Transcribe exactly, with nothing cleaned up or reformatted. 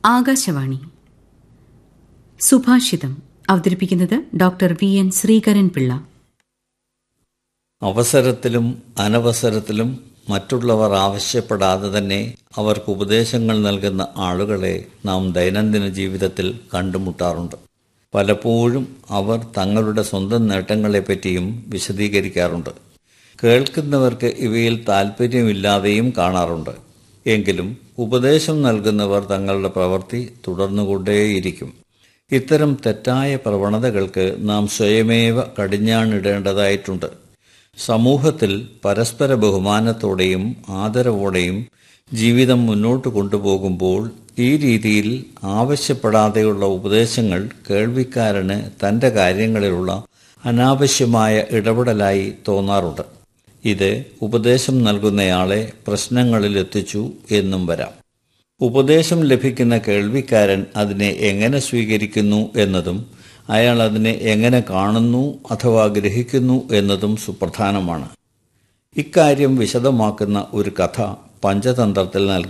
ആകാശവാണി സുഭാഷിതം അവതരിപ്പിക്കുന്നത് doctor V N Sreekaran Pillai. അവസരത്തിലും അനവസരത്തിലും മറ്റുള്ളവർ ആവശ്യപ്പെടാതെ തന്നെ അവർക്ക് ഉപദേശങ്ങൾ നൽകുന്ന ആളുകളെ നാം ദൈനംദിന ജീവിതത്തിൽ കണ്ടുമുട്ടാറുണ്ട്. പലപ്പോഴും അവർ തങ്ങളുടെ സ്വന്തം നേട്ടങ്ങളെപ്പറ്റിയും വിശദീകരിക്കാറുണ്ട്. കേൾക്കുന്നവർക്ക് ഇവയിൽ താൽപ്പര്യമില്ലാതെയും കാണാറുണ്ട്. എങ്കിലും ഉപദേശം നൽകുന്നവർ തങ്ങളുടെ പ്രവൃത്തി തുടർന്നുകൊണ്ടേയിരിക്കും. ഇത്തരം തെറ്റായ പ്രവണതകൾക്ക് നാം സ്വയമേവ കടിഞ്ഞാണിടേണ്ടതായിട്ടുണ്ട്. സമൂഹത്തിൽ പരസ്പര ബഹുമാനത്തോടെയും ആദരവോടെയും ജീവിതം മുന്നോട്ട് കൊണ്ടുപോകുമ്പോൾ ഈ രീതിയിൽ ആവശ്യപ്പെടാതെയുള്ള ഉപദേശങ്ങൾ കേൾവിക്കാരന് തൻ്റെ കാര്യങ്ങളിലുള്ള അനാവശ്യമായ ഇടപെടലായി തോന്നാറുണ്ട്. ഇത് ഉപദേശം നൽകുന്നയാളെ പ്രശ്നങ്ങളിലെത്തിച്ചു എന്നും വരാം. ഉപദേശം ലഭിക്കുന്ന കേൾവിക്കാരൻ അതിനെ എങ്ങനെ സ്വീകരിക്കുന്നു എന്നതും അയാൾ അതിനെ എങ്ങനെ കാണുന്നു അഥവാ ഗ്രഹിക്കുന്നു എന്നതും സുപ്രധാനമാണ്. ഇക്കാര്യം വിശദമാക്കുന്ന ഒരു കഥ പഞ്ചതന്ത്രത്തിൽ നൽകി